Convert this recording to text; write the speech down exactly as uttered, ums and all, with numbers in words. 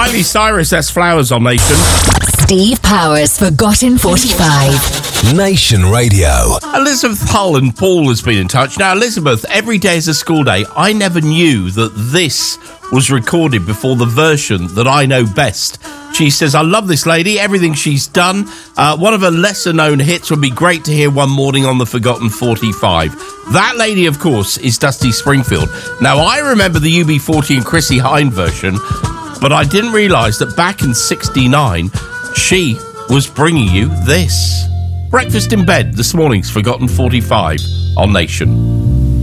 Miley Cyrus, that's Flowers on Nation. Steve Powers, Forgotten forty-five. Nation Radio. Elizabeth Hull and Paul has been in touch. Now, Elizabeth, every day is a school day. I never knew that this was recorded before the version that I know best. She says, I love this lady, everything she's done. Uh, one of her lesser-known hits would be great to hear one morning on the Forgotten forty-five. That lady, of course, is Dusty Springfield. Now, I remember the U B forty and Chrissie Hynde version, but I didn't realise that back in sixty-nine, she was bringing you this. Breakfast in Bed, this morning's Forgotten forty-five on Nation.